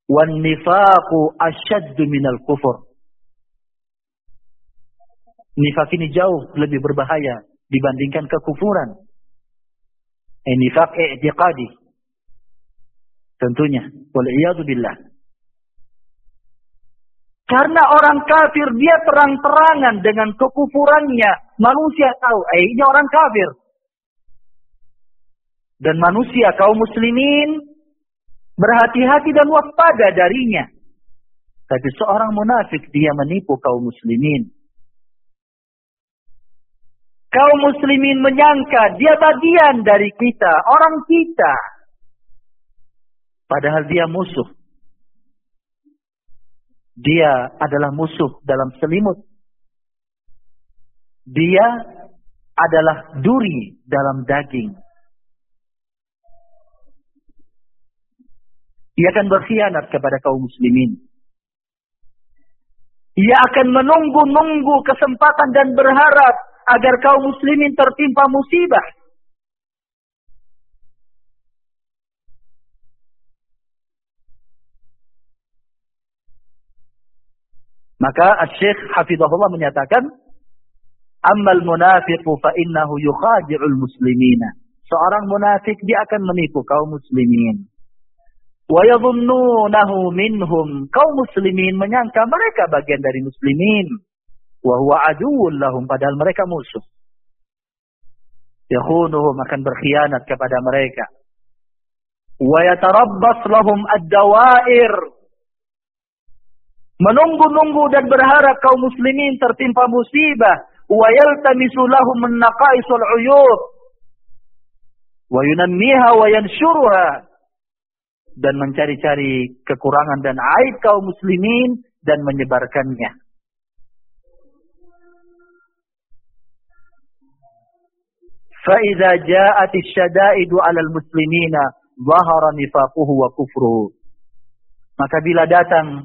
wan nifaqu asyaddu minal kufur. Nifak ini jauh lebih berbahaya dibandingkan kekufuran. Nifak i'tiqadi. Tentunya. Wal'iyadu billah. Karena orang kafir dia terang-terangan dengan kekufurannya. Manusia tahu, ini orang kafir. Dan manusia kaum muslimin berhati-hati dan waspada darinya. Tapi seorang munafik dia menipu kaum muslimin. Kaum muslimin menyangka dia bagian dari kita, orang kita. Padahal dia musuh. Dia adalah musuh dalam selimut. Dia adalah duri dalam daging. Ia akan berkhianat kepada kaum muslimin. Ia akan menunggu-nunggu kesempatan dan berharap agar kaum muslimin tertimpa musibah. Maka Asy-Syaikh Hafizahullah menyatakan, "Ammal munafiqu fa innahu yukhadi'ul muslimina." Seorang munafik dia akan menipu kaum muslimin. Wa yadhunnunahu minhum. Kaum muslimin menyangka mereka bagian dari muslimin. Wa huwa aduwwun lahum, padahal mereka musuh. Yakhunuhum, akan berkhianat kepada mereka. Wa yatarabbas lahum ad-dawair. Menunggu-nunggu dan berharap kaum muslimin tertimpa musibah. Wa yaltamisu lahum an-naqais wal 'uyub. Wa yunammiha wa yanshuruha. Dan mencari-cari kekurangan dan aib kaum muslimin dan menyebarkannya. فَإِذَا جَاءَتِ الشَّدَائِدُ عَلَى الْمُسْلِمِينَ ظَهَرَ نِفَاقُهُ وَكُفْرُهُ. Maka bila datang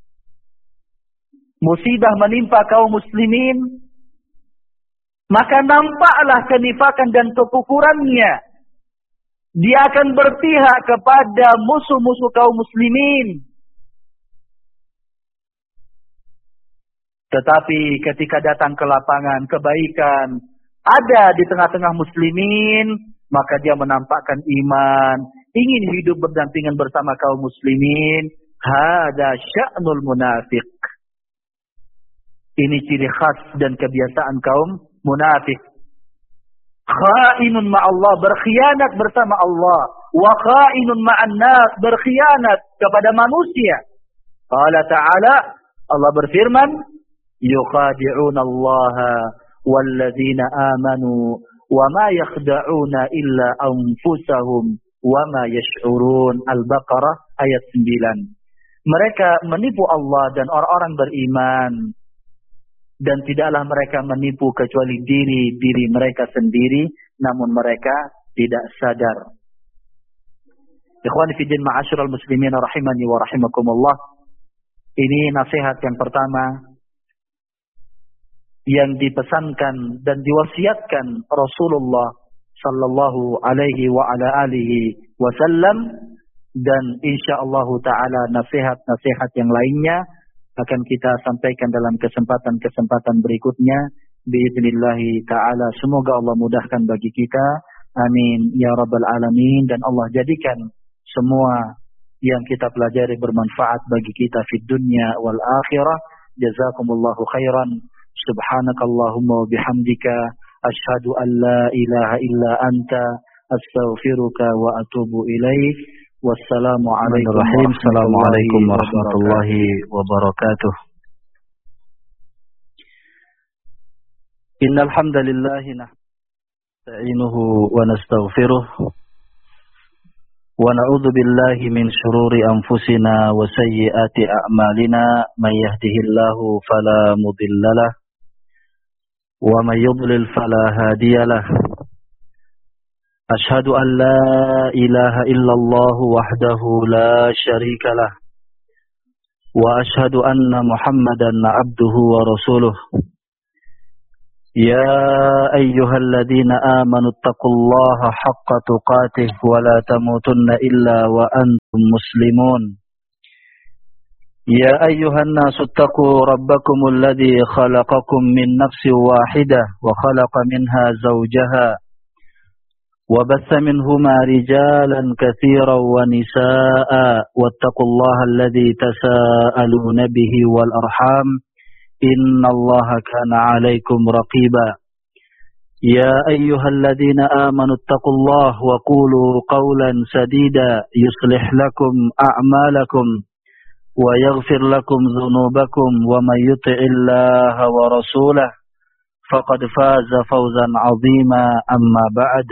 musibah menimpa kaum muslimin, maka nampaklah kenifakan dan kekufurannya. Dia akan berpihak kepada musuh-musuh kaum muslimin. Tetapi ketika datang ke lapangan kebaikan ada di tengah-tengah muslimin, maka dia menampakkan iman, ingin hidup berdampingan bersama kaum muslimin. Hada sya'nul munafiq. Ini ciri khas dan kebiasaan kaum munafik. Khainun ma'allah, berkhianat bersama Allah. Wa khainun ma'an nas, berkhianat kepada manusia. Qala ta'ala, Allah berfirman, yukhadi'una Allaha walladzina amanu wa ma yakhda'una illa anfusahum wa ma yash'urun. Al-Baqarah ayat 9. Mereka menipu Allah dan orang-orang beriman. Dan tidaklah mereka menipu kecuali diri mereka sendiri, namun mereka tidak sadar. Ikhwani fi din ma'asyiral muslimin rahimani wa rahimakumullah. Ini nasihat yang pertama yang dipesankan dan diwasiatkan Rasulullah sallallahu alaihi wa ala alihi wasallam, dan insyaallah taala nasihat-nasihat yang lainnya akan kita sampaikan dalam kesempatan-kesempatan berikutnya biidznillahi taala. Semoga Allah mudahkan bagi kita, amin ya rabbal alamin, dan Allah jadikan semua yang kita pelajari bermanfaat bagi kita fid dunya wal akhirah. Jazakumullahu khairan. Subhanakallahumma wa bihamdika asyhadu an la ilaha illa anta astaghfiruka wa atubu ilaik. Wassalamualaikum warahmatullahi wabarakatuh. Innal hamdalillah nasta'inuhu wa nastaghfiruh wa na'udzu billahi min shururi anfusina wa sayyiati a'malina. May yahdihillahu fala mudhillalah wa may yudlil fala hadiyalah. Ashhadu an la ilaha illallah wahdahu la syarika lah. Wa ashhadu anna Muhammadan abduhu wa rasuluh. Ya ayyuhalladzina amanu taqullaha haqqa tuqatih wa la tamutunna illa wa antum muslimun. يا أيها الناس اتقوا ربكم الذي خلقكم من نفس واحدة وخلق منها زوجها وبث منهما رجالا كثيرا ونساء واتقوا الله الذي تساءلون به والأرحام إن الله كان عليكم رقيبا يا أيها الذين آمنوا اتقوا الله وقولوا قولا سديدا يصلح لكم أعمالكم ويغفر لكم ذنوبكم ومن يطع الله ورسوله فقد فاز فوزا عظيما أما بعد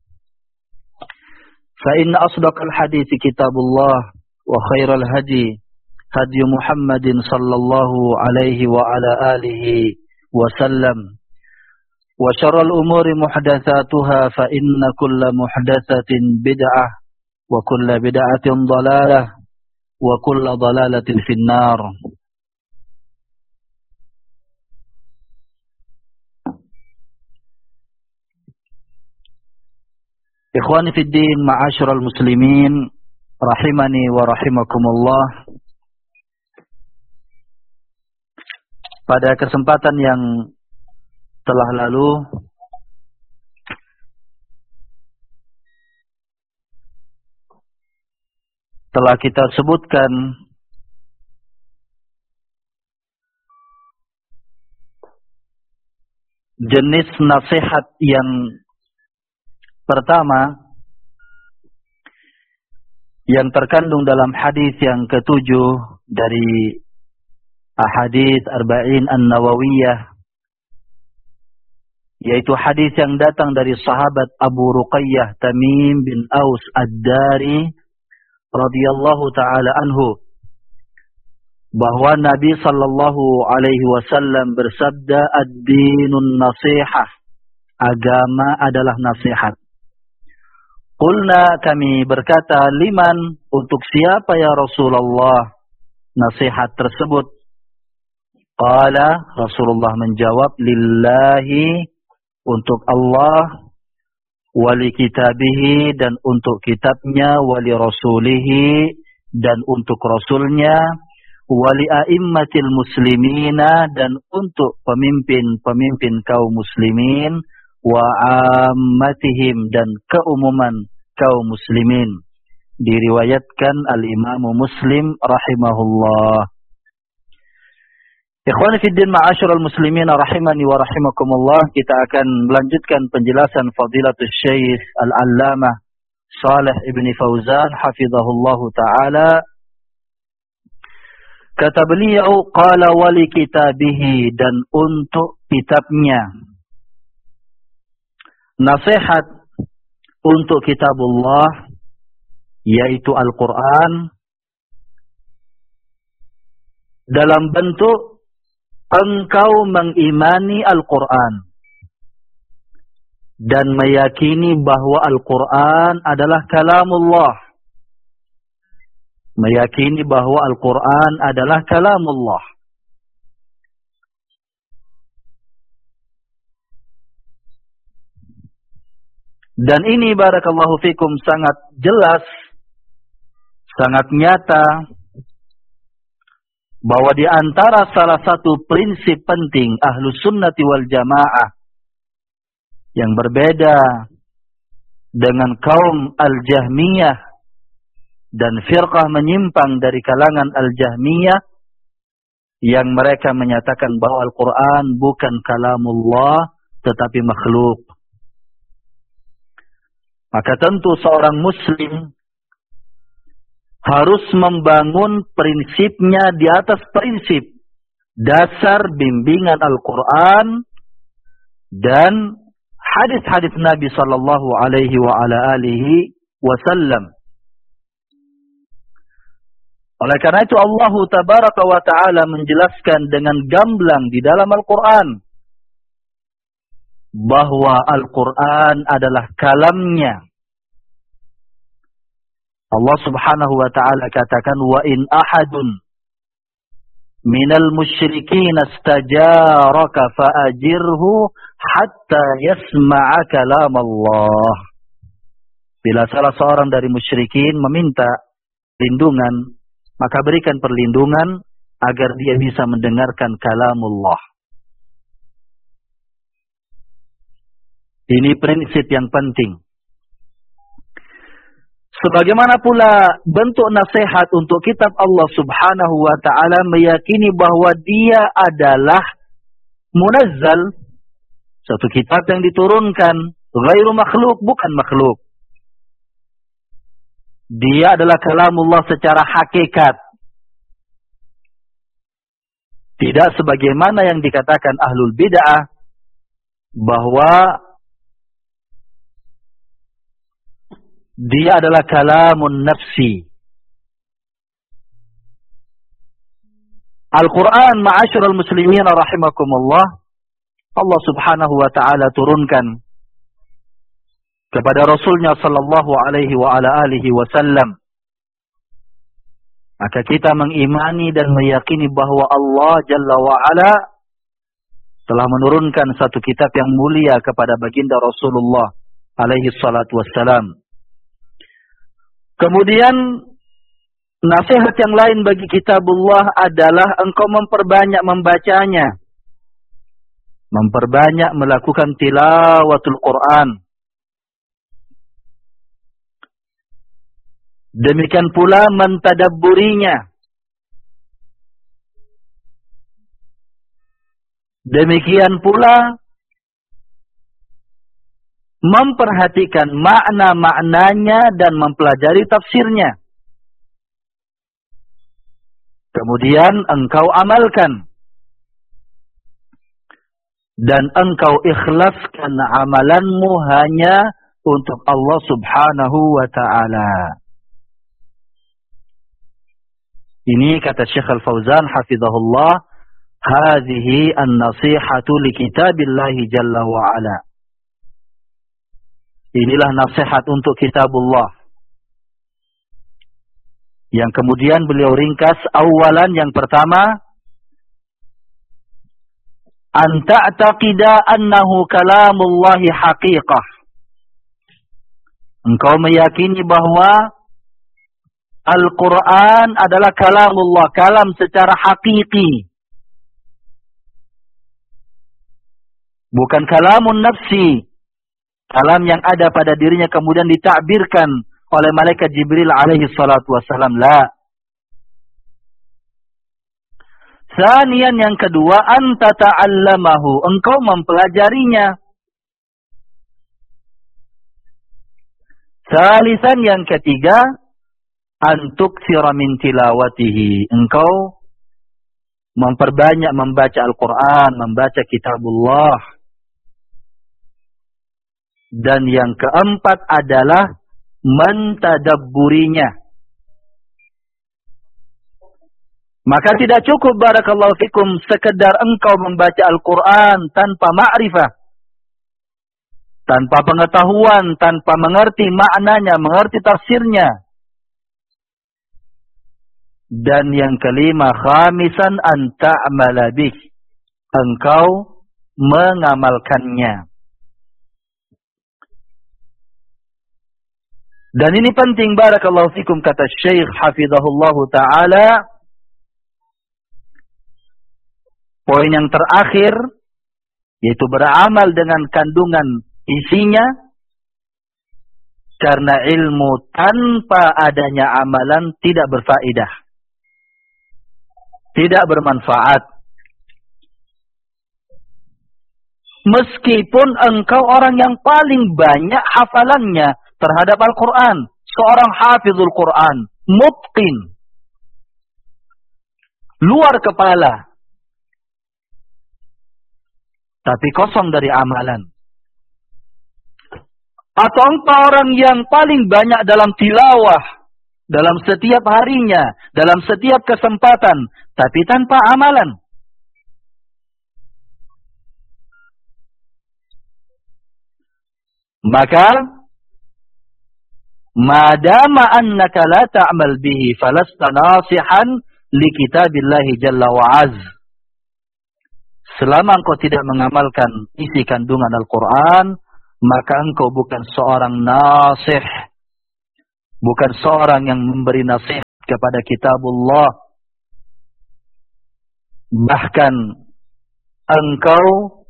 فإن أصدق الحديث كتاب الله وخير الهدي هدي محمد صلى الله عليه وعلى آله وسلم وشر الأمور محدثاتها فإن كل محدثة بدعة وكل بدعة ضلالة وكل ضلالة في النار. Ikhwani fid din, ma'asyiral muslimin, rahimani wa rahimakumullah. Pada kesempatan yang telah lalu telah kita sebutkan jenis nasihat yang pertama yang terkandung dalam hadis yang ketujuh dari ahadits Arba'in An-Nawawiyah, yaitu hadis yang datang dari sahabat Abu Ruqayyah Tamim bin Aus Ad-Dari radhiyallahu taala anhu, bahwa Nabi sallallahu alaihi wasallam bersabda, ad-dinun nasihah, agama adalah nasihat. Qulna, kami berkata, liman, untuk siapa ya Rasulullah nasihat tersebut? Qala, Rasulullah menjawab, lillahi, untuk Allah, wali kitabihi, dan untuk kitabnya, wali rasulihi, dan untuk rasulnya, wali a'immatil muslimina, dan untuk pemimpin-pemimpin kaum muslimin, wa ammatihim, dan keumuman kaum muslimin. Diriwayatkan al-Imamu Muslim rahimahullah. Ikhwani fiddin, ma'asyiral muslimin rahimani wa rahimakumullah. Kita akan melanjutkan penjelasan Fadilatul Syekh Al-Allamah Shalih Ibn Fauzan hafizahullahu taala. Kata beliau, qala wali kitabihi, dan untuk kitabnya. Nasihat untuk kitabullah, yaitu Al-Quran, dalam bentuk engkau mengimani Al-Quran dan meyakini bahwa Al-Quran adalah kalamullah. Meyakini bahwa Al-Quran adalah kalamullah. Dan ini barakallahu fikum sangat jelas, sangat nyata, bahwa di antara salah satu prinsip penting Ahlus Sunnati wal Jamaah yang berbeda dengan kaum Al-Jahmiyah dan firqah menyimpang dari kalangan Al-Jahmiyah, yang mereka menyatakan bahwa Al-Quran bukan kalamullah tetapi makhluk. Maka tentu seorang muslim harus membangun prinsipnya di atas prinsip dasar bimbingan Al-Quran dan hadis-hadis Nabi sallallahu alaihi wa ala alihi wasallam. Oleh karena itu Allah tabaraka wa ta'ala menjelaskan dengan gamblang di dalam Al-Quran bahwa Al-Quran adalah kalamnya. Allah subhanahu wa ta'ala katakan, wa in ahadun minal musyrikin astajaraka fa'ajirhu hatta yasma'a kalam Allah. Bila salah seorang dari musyrikin meminta lindungan maka berikan perlindungan agar dia bisa mendengarkan kalamullah. Ini prinsip yang penting. Sebagaimana pula bentuk nasihat untuk kitab Allah Subhanahu wa ta'ala, meyakini bahwa dia adalah munazzal, satu kitab yang diturunkan, ghairu makhluk, bukan makhluk. Dia adalah kalamullah secara hakikat. Tidak sebagaimana yang dikatakan ahlul bid'ah, bahwa dia adalah kalamun nafsi. Al-Quran, ma'asyiral muslimin rahimakumullah, Allah Subhanahu wa ta'ala turunkan kepada Rasulnya sallallahu alaihi wa ala alihi wasallam. Maka kita mengimani dan meyakini bahwa Allah Jalla wa ala telah menurunkan satu kitab yang mulia kepada baginda Rasulullah alaihi salatu wassalam. Kemudian nasihat yang lain bagi kitabullah adalah engkau memperbanyak membacanya. Memperbanyak melakukan tilawatul Quran. Demikian pula mentadabburinya. Demikian pula memperhatikan makna-maknanya dan mempelajari tafsirnya. Kemudian engkau amalkan. Dan engkau ikhlaskan amalanmu hanya untuk Allah Subhanahu wa ta'ala. Ini kata Syekh Al-Fauzan hafizahullah, hadhihi an-nasihatu li kitabillahi jalla wa ala. Inilah nasihat untuk kitabullah. Yang kemudian beliau ringkas, awalan yang pertama, an ta'taqida annahu kalamullahi haqiqah. Engkau meyakini bahwa Al-Quran adalah kalamullah, kalam secara hakiki. Bukan kalamun nafsi. Kalam yang ada pada dirinya kemudian ditakbirkan oleh malaikat Jibril alaihi salatu wassalam. La. Sanian yang kedua, anta ta'allamahu. Engkau mempelajarinya. Salisan yang ketiga, antuksira min tilawatihi. Engkau memperbanyak membaca Al-Quran, membaca kitabullah. Dan yang keempat adalah mentadabburinya. Maka tidak cukup barakallahu fikum sekedar engkau membaca Al-Quran tanpa ma'rifah, tanpa pengetahuan, tanpa mengerti maknanya, mengerti tafsirnya. Dan yang kelima, khamisan an ta'mala bih. Engkau mengamalkannya. Dan ini penting barakallahu fikum kata Syekh hafizahullahu ta'ala. Poin yang terakhir, yaitu beramal dengan kandungan isinya. Karena ilmu tanpa adanya amalan tidak berfaedah. Tidak bermanfaat. Meskipun engkau orang yang paling banyak hafalannya terhadap Al-Quran. Seorang hafizul Quran. Mutqin. Luar kepala. Tapi kosong dari amalan. Atau engkau orang yang paling banyak dalam tilawah. Dalam setiap harinya. Dalam setiap kesempatan. Tapi tanpa amalan. Maka madama annaka la ta'mal bihi falasta nasihan li kitabillahi jalla wa az. Selama engkau tidak mengamalkan isi kandungan Al-Quran, maka engkau bukan seorang nasih. Bukan seorang yang memberi nasihat kepada kitabullah, bahkan engkau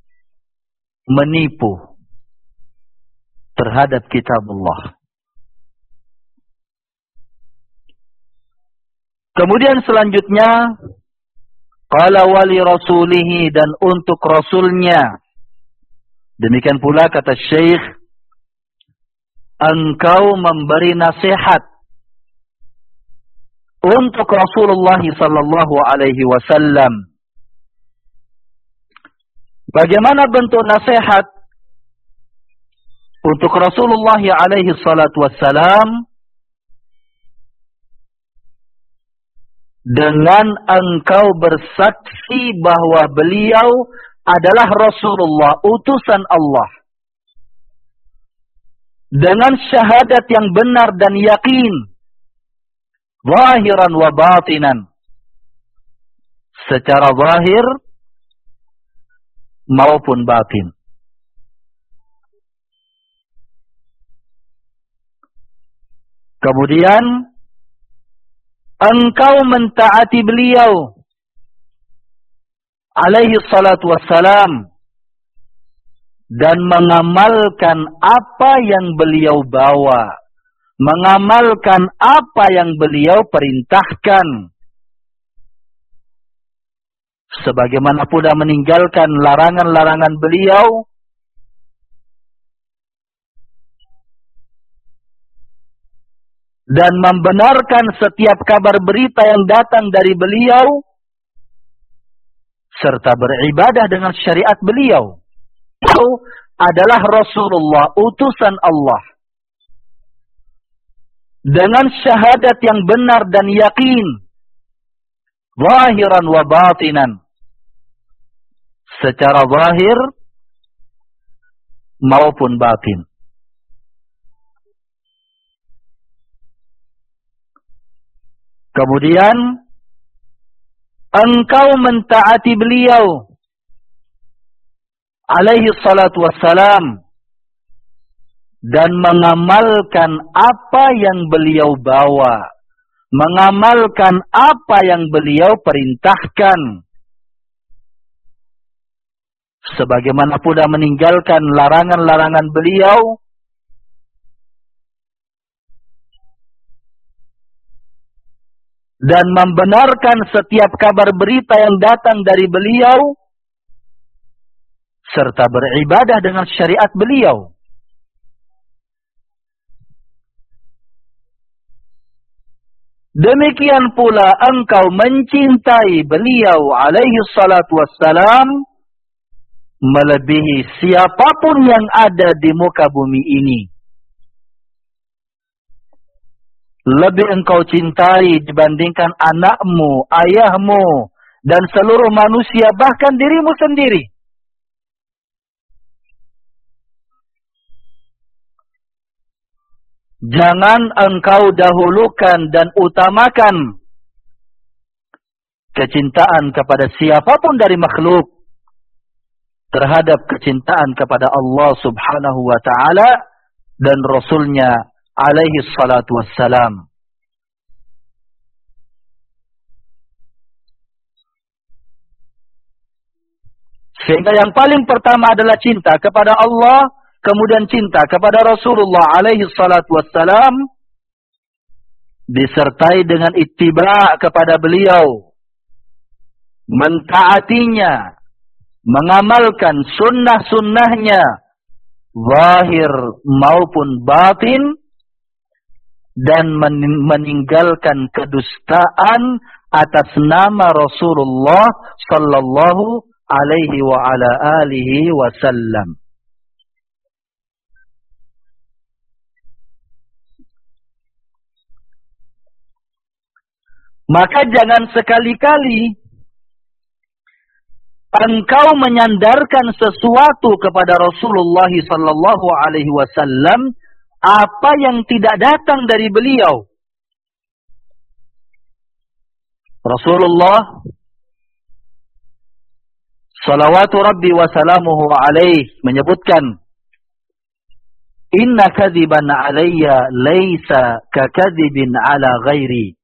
menipu terhadap kitabullah. Kemudian selanjutnya, qala wali rasulihi, dan untuk rasulnya. Demikian pula kata Syekh, engkau memberi nasihat untuk Rasulullah sallallahu alaihi wasallam. Bagaimana bentuk nasihat untuk Rasulullah alaihi salatu wassalam? Dengan engkau bersaksi bahwa beliau adalah Rasulullah, utusan Allah. Dengan syahadat yang benar dan yakin, zahiran wa batinan, secara zahir maupun batin. Kemudian engkau mentaati beliau alaihi salatu wassalam dan mengamalkan apa yang beliau bawa, mengamalkan apa yang beliau perintahkan, sebagaimana pula meninggalkan larangan-larangan beliau, dan membenarkan setiap kabar berita yang datang dari beliau, serta beribadah dengan syariat beliau. Itu adalah Rasulullah, utusan Allah. Dengan syahadat yang benar dan yakin, zahiran wa batinan, secara zahir maupun batin. Kemudian engkau mentaati beliau alaihi salatu wassalam dan mengamalkan apa yang beliau bawa, mengamalkan apa yang beliau perintahkan, sebagaimana pula meninggalkan larangan-larangan beliau, dan membenarkan setiap kabar berita yang datang dari beliau, serta beribadah dengan syariat beliau. Demikian pula engkau mencintai beliau alaihi salatu wassalam melebihi siapapun yang ada di muka bumi ini. Lebih engkau cintai dibandingkan anakmu, ayahmu, dan seluruh manusia, bahkan dirimu sendiri. Jangan engkau dahulukan dan utamakan kecintaan kepada siapapun dari makhluk terhadap kecintaan kepada Allah subhanahu wa ta'ala dan Rasulnya alaihi salatu wassalam. Sehingga yang paling pertama adalah cinta kepada Allah, kemudian cinta kepada Rasulullah alaihi salatu wassalam, disertai dengan ittiba kepada beliau, mentaatinya, mengamalkan sunnah-sunnahnya, zahir maupun batin, dan meninggalkan kedustaan atas nama Rasulullah sallallahu alaihi wa ala alihi wasallam. Maka jangan sekali-kali engkau menyandarkan sesuatu kepada Rasulullah sallallahu alaihi wasallam apa yang tidak datang dari beliau. Rasulullah salawatu rabbi wa salamuhu alaih menyebutkan, inna kadhiban alayya laysa kakadhibin ala ghairi.